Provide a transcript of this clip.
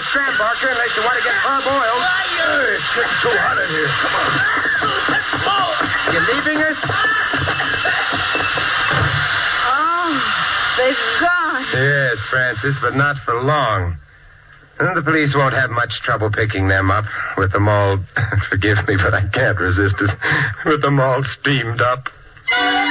scram, Barker, unless you want to get parboiled. Hey, it's getting too hot in here. Come on. You leaving us? Oh, they've gone. Yes, Francis, but not for long. The police won't have much trouble picking them up with them all, forgive me, but I can't resist it, with them all steamed up.